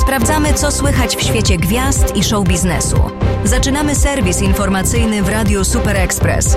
Sprawdzamy, co słychać w świecie gwiazd i show biznesu. Zaczynamy serwis informacyjny w Radiu Super Express.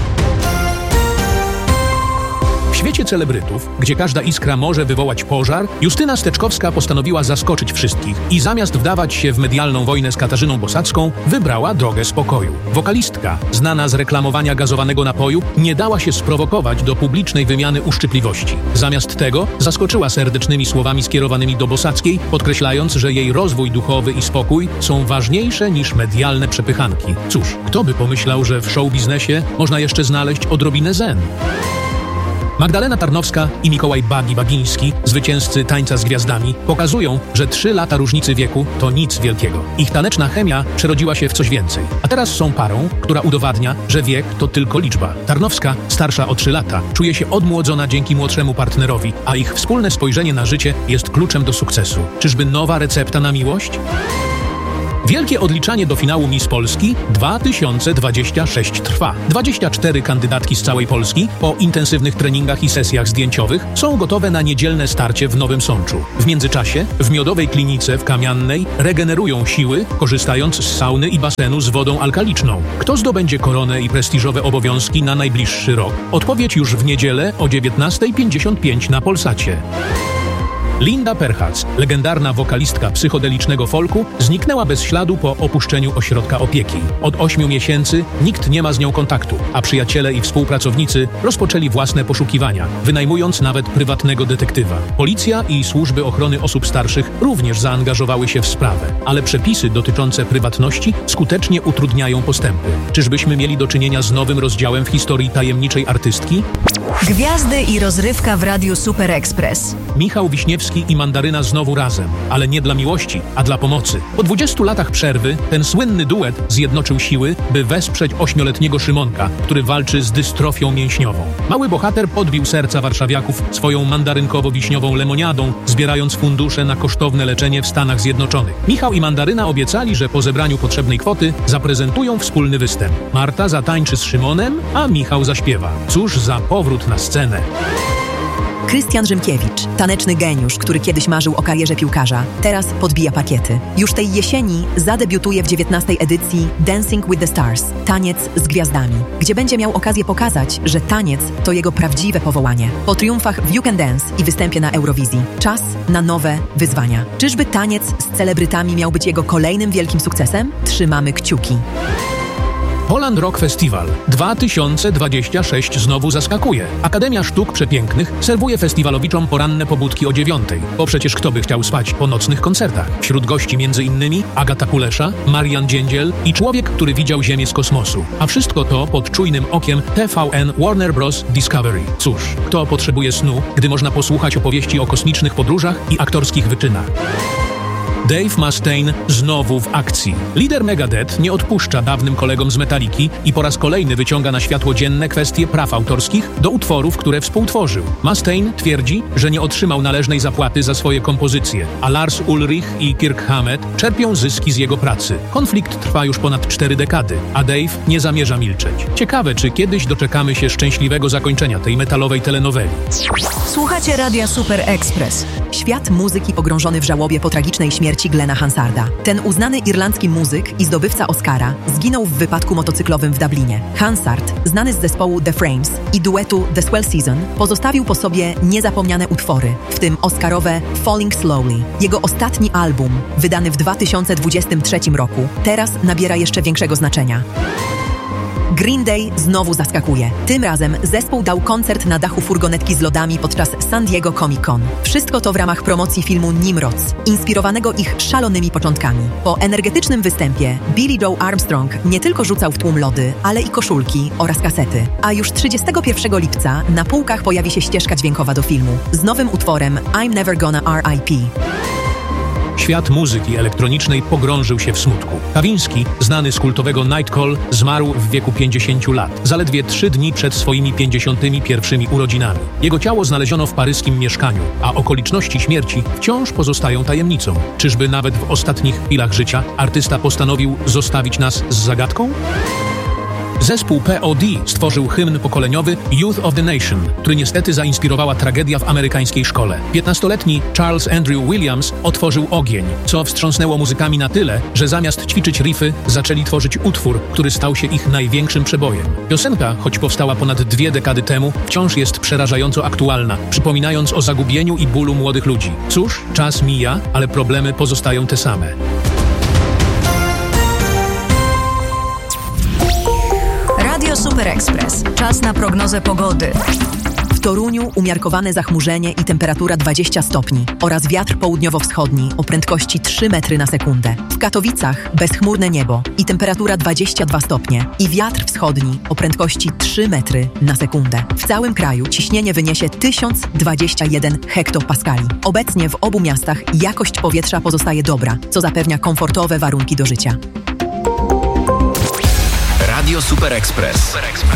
W świecie celebrytów, gdzie każda iskra może wywołać pożar, Justyna Steczkowska postanowiła zaskoczyć wszystkich i zamiast wdawać się w medialną wojnę z Katarzyną Bosacką, wybrała drogę spokoju. Wokalistka, znana z reklamowania gazowanego napoju, nie dała się sprowokować do publicznej wymiany uszczypliwości. Zamiast tego zaskoczyła serdecznymi słowami skierowanymi do Bosackiej, podkreślając, że jej rozwój duchowy i spokój są ważniejsze niż medialne przepychanki. Cóż, kto by pomyślał, że w show biznesie można jeszcze znaleźć odrobinę zen? Magdalena Tarnowska i Mikołaj Bagiński, zwycięzcy Tańca z Gwiazdami, pokazują, że 3 lata różnicy wieku to nic wielkiego. Ich taneczna chemia przerodziła się w coś więcej. A teraz są parą, która udowadnia, że wiek to tylko liczba. Tarnowska, starsza o 3 lata, czuje się odmłodzona dzięki młodszemu partnerowi, a ich wspólne spojrzenie na życie jest kluczem do sukcesu. Czyżby nowa recepta na miłość? Wielkie odliczanie do finału Miss Polski 2026 trwa. 24 kandydatki z całej Polski po intensywnych treningach i sesjach zdjęciowych są gotowe na niedzielne starcie w Nowym Sączu. W międzyczasie w Miodowej Klinice w Kamiannej regenerują siły, korzystając z sauny i basenu z wodą alkaliczną. Kto zdobędzie koronę i prestiżowe obowiązki na najbliższy rok? Odpowiedź już w niedzielę o 19:55 na Polsacie. Linda Perchac, legendarna wokalistka psychodelicznego folku, zniknęła bez śladu po opuszczeniu ośrodka opieki. Od 8 miesięcy nikt nie ma z nią kontaktu, a przyjaciele i współpracownicy rozpoczęli własne poszukiwania, wynajmując nawet prywatnego detektywa. Policja i służby ochrony osób starszych również zaangażowały się w sprawę, ale przepisy dotyczące prywatności skutecznie utrudniają postępy. Czyżbyśmy mieli do czynienia z nowym rozdziałem w historii tajemniczej artystki? Gwiazdy i rozrywka w Radiu Super Express. Michał Wiśniewski i Mandaryna znowu razem, ale nie dla miłości, a dla pomocy. Po 20 latach przerwy ten słynny duet zjednoczył siły, by wesprzeć 8-letniego Szymonka, który walczy z dystrofią mięśniową. Mały bohater podbił serca warszawiaków swoją mandarynkowo-wiśniową lemoniadą, zbierając fundusze na kosztowne leczenie w Stanach Zjednoczonych. Michał i Mandaryna obiecali, że po zebraniu potrzebnej kwoty zaprezentują wspólny występ. Marta zatańczy z Szymonem, a Michał zaśpiewa. Cóż za powrót na scenę. Krystian Rzymkiewicz, taneczny geniusz, który kiedyś marzył o karierze piłkarza, teraz podbija parkiety. Już tej jesieni zadebiutuje w 19. edycji Dancing with the Stars, Taniec z Gwiazdami, gdzie będzie miał okazję pokazać, że taniec to jego prawdziwe powołanie. Po triumfach w You Can Dance i występie na Eurowizji, czas na nowe wyzwania. Czyżby taniec z celebrytami miał być jego kolejnym wielkim sukcesem? Trzymamy kciuki. Poland Rock Festival 2026 znowu zaskakuje. Akademia Sztuk Przepięknych serwuje festiwalowiczom poranne pobudki o 9:00, bo przecież kto by chciał spać po nocnych koncertach? Wśród gości m.in. Agata Kulesza, Marian Dziędziel i człowiek, który widział Ziemię z kosmosu. A wszystko to pod czujnym okiem TVN Warner Bros. Discovery. Cóż, kto potrzebuje snu, gdy można posłuchać opowieści o kosmicznych podróżach i aktorskich wyczynach? Dave Mustaine znowu w akcji. Lider Megadeth nie odpuszcza dawnym kolegom z Metaliki i po raz kolejny wyciąga na światło dzienne kwestie praw autorskich do utworów, które współtworzył. Mustaine twierdzi, że nie otrzymał należnej zapłaty za swoje kompozycje, a Lars Ulrich i Kirk Hammett czerpią zyski z jego pracy. Konflikt trwa już ponad 4 dekady, a Dave nie zamierza milczeć. Ciekawe, czy kiedyś doczekamy się szczęśliwego zakończenia tej metalowej telenoweli. Słuchacie Radia Super Express. Świat muzyki pogrążony w żałobie po tragicznej śmierci Glena Hansarda. Ten uznany irlandzki muzyk i zdobywca Oscara zginął w wypadku motocyklowym w Dublinie. Hansard, znany z zespołu The Frames i duetu The Swell Season, pozostawił po sobie niezapomniane utwory, w tym oscarowe Falling Slowly. Jego ostatni album, wydany w 2023 roku, teraz nabiera jeszcze większego znaczenia. Green Day znowu zaskakuje. Tym razem zespół dał koncert na dachu furgonetki z lodami podczas San Diego Comic Con. Wszystko to w ramach promocji filmu Nimrods, inspirowanego ich szalonymi początkami. Po energetycznym występie Billie Joe Armstrong nie tylko rzucał w tłum lody, ale i koszulki oraz kasety. A już 31 lipca na półkach pojawi się ścieżka dźwiękowa do filmu z nowym utworem I'm Never Gonna R.I.P. Świat muzyki elektronicznej pogrążył się w smutku. Kawiński, znany z kultowego Night Call, zmarł w wieku 50 lat, zaledwie 3 dni przed swoimi 51 urodzinami. Jego ciało znaleziono w paryskim mieszkaniu, a okoliczności śmierci wciąż pozostają tajemnicą. Czyżby nawet w ostatnich chwilach życia artysta postanowił zostawić nas z zagadką? Zespół POD stworzył hymn pokoleniowy Youth of the Nation, który niestety zainspirowała tragedia w amerykańskiej szkole. 15-letni Charles Andrew Williams otworzył ogień, co wstrząsnęło muzykami na tyle, że zamiast ćwiczyć riffy, zaczęli tworzyć utwór, który stał się ich największym przebojem. Piosenka, choć powstała ponad 2 dekady temu, wciąż jest przerażająco aktualna, przypominając o zagubieniu i bólu młodych ludzi. Cóż, czas mija, ale problemy pozostają te same. Radio Super Express. Czas na prognozę pogody. W Toruniu umiarkowane zachmurzenie i temperatura 20 stopni oraz wiatr południowo-wschodni o prędkości 3 metry na sekundę. W Katowicach bezchmurne niebo i temperatura 22 stopnie i wiatr wschodni o prędkości 3 metry na sekundę. W całym kraju ciśnienie wyniesie 1021 hektopaskali. Obecnie w obu miastach jakość powietrza pozostaje dobra, co zapewnia komfortowe warunki do życia. Radio Super Express.